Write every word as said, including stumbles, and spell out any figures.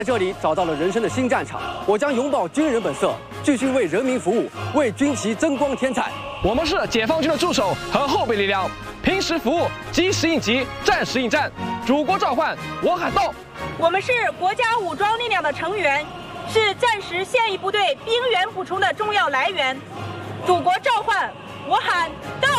在这里找到了人生的新战场，我将永葆军人本色，继续为人民服务，为军旗增光添彩。 我们是解放军的助手和后备力量，平时服务，及时应急，战时应战。祖国召唤，我喊到。 我们是国家武装力量的成员，是战时现役部队兵源补充的重要来源。祖国召唤，我喊到。